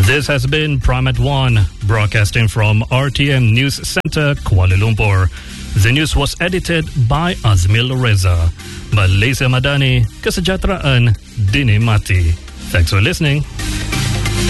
This has been Prime at 1, broadcasting from RTM News Center, Kuala Lumpur. The news was edited by Azmil Reza. Malaysia Madani, Kesejahteraan Dinikmati. Thanks for listening.